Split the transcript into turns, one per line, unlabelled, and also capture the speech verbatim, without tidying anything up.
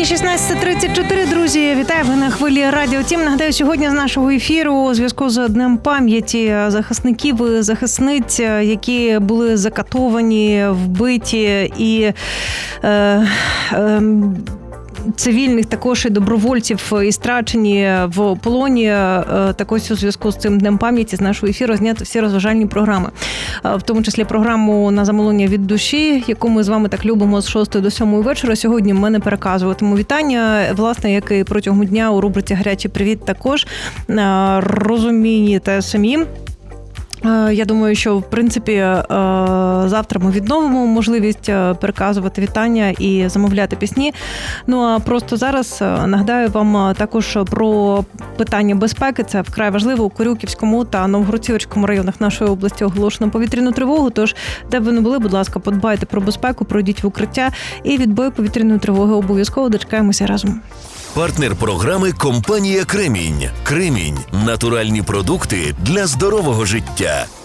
Нині шістнадцята тридцять чотири, друзі. Вітаю, ви на хвилі Радіо Тім. Нагадаю, сьогодні з нашого ефіру у зв'язку з Днем пам'яті захисників і захисниць, які були закатовані, вбиті і е, е, цивільних також і добровольців і страчені в полоні. Так ось у зв'язку з цим Днем пам'яті з нашого ефіру зняти всі розважальні програми. В тому числі програму «На замолоння від душі», яку ми з вами так любимо з шостої до сьомої вечора. Сьогодні в мене переказуватиму вітання, власне, як і протягом дня у рубриці «Гарячий привіт» також. Розумієте самі. Я думаю, що, в принципі, завтра ми відновимо можливість переказувати вітання і замовляти пісні. Ну, а просто зараз нагадаю вам також про питання безпеки. Це вкрай важливо. У Корюківському та Новгород-Сіверському районах нашої області оголошено повітряну тривогу. Тож, де б ви не були, будь ласка, подбайте про безпеку, пройдіть в укриття і від бою повітряної тривоги обов'язково дочекаємося разом.
Партнер програми – компанія «Кремінь». «Кремінь» – натуральні продукти для здорового життя.